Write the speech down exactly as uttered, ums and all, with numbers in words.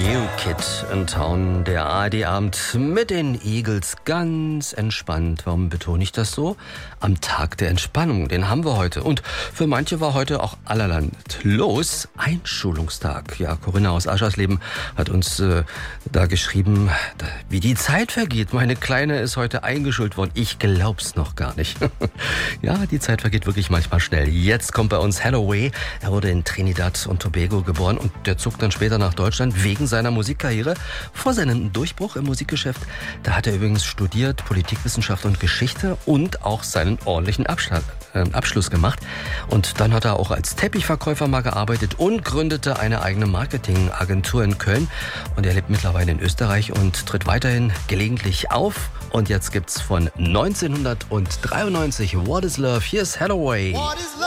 New Kid in Town, der A R D-Abend mit den Eagles, ganz entspannt. Warum betone ich das so? Am Tag der Entspannung, den haben wir heute. Und für manche war heute auch allerland los. Einschulungstag. Ja, Corinna aus Aschersleben hat uns äh, da geschrieben, wie die Zeit vergeht. Meine Kleine ist heute eingeschult worden. Ich glaub's noch gar nicht. Ja, die Zeit vergeht wirklich manchmal schnell. Jetzt kommt bei uns Helloway. Er wurde in Trinidad und Tobago geboren und der zog dann später nach Deutschland wegen seiner Musikkarriere. Vor seinem Durchbruch im Musikgeschäft, da hat er übrigens studiert Politikwissenschaft und Geschichte und auch seinen ordentlichen Abschluss, äh, Abschluss gemacht. Und dann hat er auch als Teppichverkäufer mal gearbeitet und gründete eine eigene Marketingagentur in Köln. Und er lebt mittlerweile in Österreich und tritt weiterhin gelegentlich auf. Und jetzt gibt's von neunzehnhundertdreiundneunzig What is Love? Hier ist Helloway.